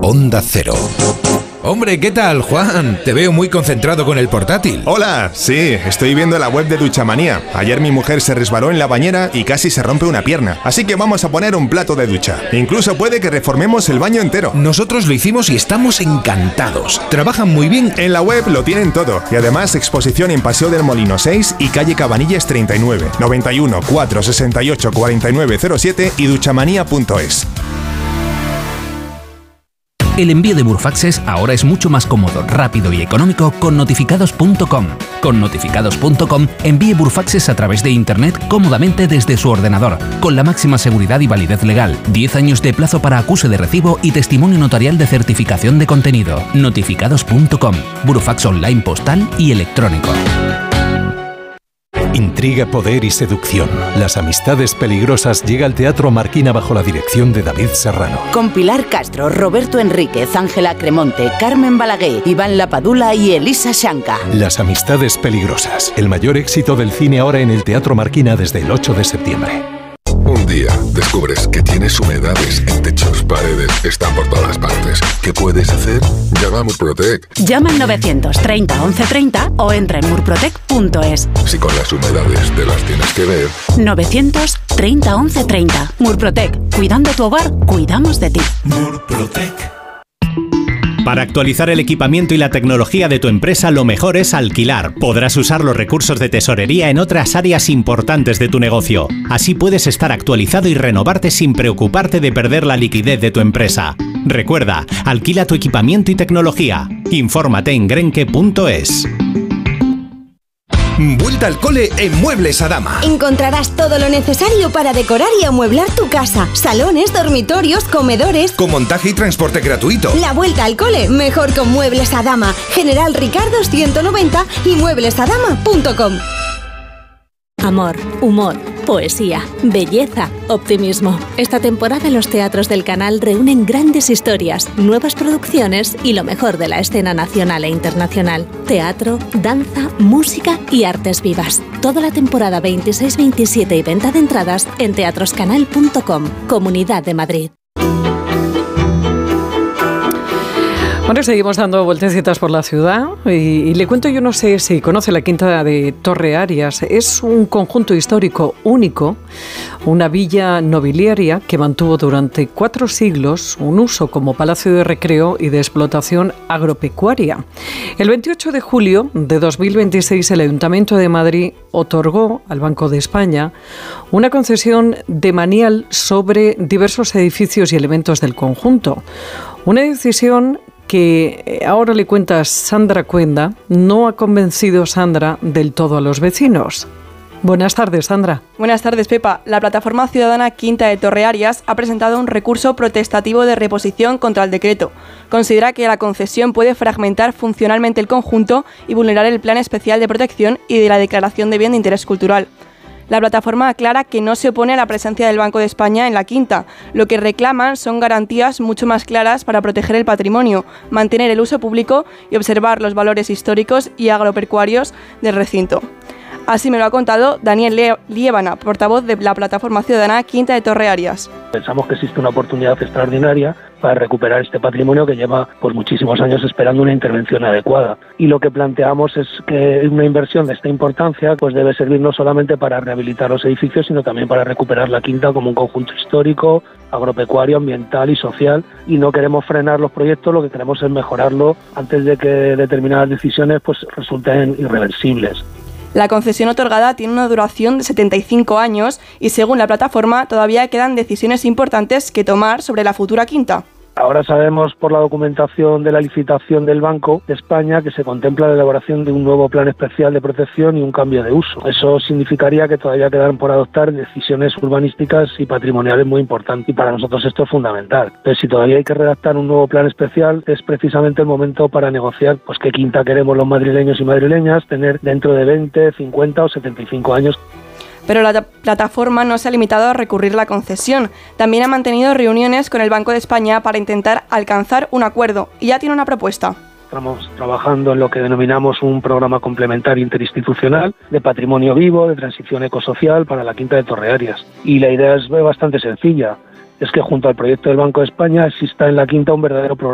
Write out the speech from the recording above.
Onda Cero. Hombre, ¿qué tal, Juan? Te veo muy concentrado con el portátil. Hola, sí, estoy viendo la web de Duchamanía. Ayer mi mujer se resbaló en la bañera y casi se rompe una pierna. Así que vamos a poner un plato de ducha. Incluso puede que reformemos el baño entero. Nosotros lo hicimos y estamos encantados. Trabajan muy bien. En la web lo tienen todo. Y además exposición en Paseo del Molino 6 y calle Cabanillas 39, 91 468 4907 y duchamanía.es. El envío de Burfaxes ahora es mucho más cómodo, rápido y económico con notificados.com. Con notificados.com envíe Burfaxes a través de Internet cómodamente desde su ordenador, con la máxima seguridad y validez legal, 10 años de plazo para acuse de recibo y testimonio notarial de certificación de contenido. Notificados.com, Burfax online postal y electrónico. Intriga, poder y seducción. Las amistades peligrosas llega al Teatro Marquina bajo la dirección de David Serrano. Con Pilar Castro, Roberto Enríquez, Ángela Cremonte, Carmen Balaguer, Iván Lapadula y Elisa Shanka. Las amistades peligrosas. El mayor éxito del cine ahora en el Teatro Marquina desde el 8 de septiembre. Un día descubres que tienes humedades en techos, paredes, están por todas partes. ¿Qué puedes hacer? Llama a Murprotec. Llama al 930 1130 o entra en murprotec.es. Si con las humedades te las tienes que ver. 930 1130. Murprotec. Cuidando tu hogar, cuidamos de ti. Murprotec. Para actualizar el equipamiento y la tecnología de tu empresa, lo mejor es alquilar. Podrás usar los recursos de tesorería en otras áreas importantes de tu negocio. Así puedes estar actualizado y renovarte sin preocuparte de perder la liquidez de tu empresa. Recuerda, alquila tu equipamiento y tecnología. Infórmate en grenke.es. Vuelta al cole en Muebles Adama. Encontrarás todo lo necesario para decorar y amueblar tu casa. Salones, dormitorios, comedores. Con montaje y transporte gratuito. La vuelta al cole, mejor con Muebles Adama. General Ricardo 190 y mueblesadama.com. Amor, humor, poesía, belleza, optimismo. Esta temporada los teatros del canal reúnen grandes historias, nuevas producciones y lo mejor de la escena nacional e internacional. Teatro, danza, música y artes vivas. Toda la temporada 26, 27 y venta de entradas en teatroscanal.com, Comunidad de Madrid. Bueno, seguimos dando vueltecitas por la ciudad y le cuento, yo no sé si conoce la Quinta de Torre Arias. Es un conjunto histórico único, una villa nobiliaria que mantuvo durante 4 siglos un uso como palacio de recreo y de explotación agropecuaria. El 28 de julio de 2026 el Ayuntamiento de Madrid otorgó al Banco de España una concesión demanial sobre diversos edificios y elementos del conjunto. Una decisión que ahora le cuenta Sandra Cuenda, no ha convencido, Sandra, del todo a los vecinos. Buenas tardes, Sandra. Buenas tardes, Pepa. La plataforma ciudadana Quinta de Torre Arias ha presentado un recurso protestativo de reposición contra el decreto. Considera que la concesión puede fragmentar funcionalmente el conjunto y vulnerar el Plan Especial de Protección y de la Declaración de Bien de Interés Cultural. La plataforma aclara que no se opone a la presencia del Banco de España en la Quinta. Lo que reclaman son garantías mucho más claras para proteger el patrimonio, mantener el uso público y observar los valores históricos y agropecuarios del recinto. Así me lo ha contado Daniel Liébana, portavoz de la plataforma ciudadana Quinta de Torre Arias. Pensamos que existe una oportunidad extraordinaria para recuperar este patrimonio que lleva muchísimos años esperando una intervención adecuada. Y lo que planteamos es que una inversión de esta importancia debe servir no solamente para rehabilitar los edificios, sino también para recuperar la Quinta como un conjunto histórico, agropecuario, ambiental y social. Y no queremos frenar los proyectos, lo que queremos es mejorarlo antes de que determinadas decisiones resulten irreversibles. La concesión otorgada tiene una duración de 75 años y, según la plataforma, todavía quedan decisiones importantes que tomar sobre la futura Quinta. Ahora sabemos por la documentación de la licitación del Banco de España que se contempla la elaboración de un nuevo plan especial de protección y un cambio de uso. Eso significaría que todavía quedan por adoptar decisiones urbanísticas y patrimoniales muy importantes, y para nosotros esto es fundamental. Pero si todavía hay que redactar un nuevo plan especial, es precisamente el momento para negociar qué Quinta queremos los madrileños y madrileñas tener dentro de 20, 50 o 75 años. Pero la plataforma no se ha limitado a recurrir la concesión. También ha mantenido reuniones con el Banco de España para intentar alcanzar un acuerdo y ya tiene una propuesta. Estamos trabajando en lo que denominamos un programa complementario interinstitucional de patrimonio vivo, de transición ecosocial para la Quinta de Torre Arias. Y la idea es bastante sencilla. Es que junto al proyecto del Banco de España exista en la Quinta un verdadero programa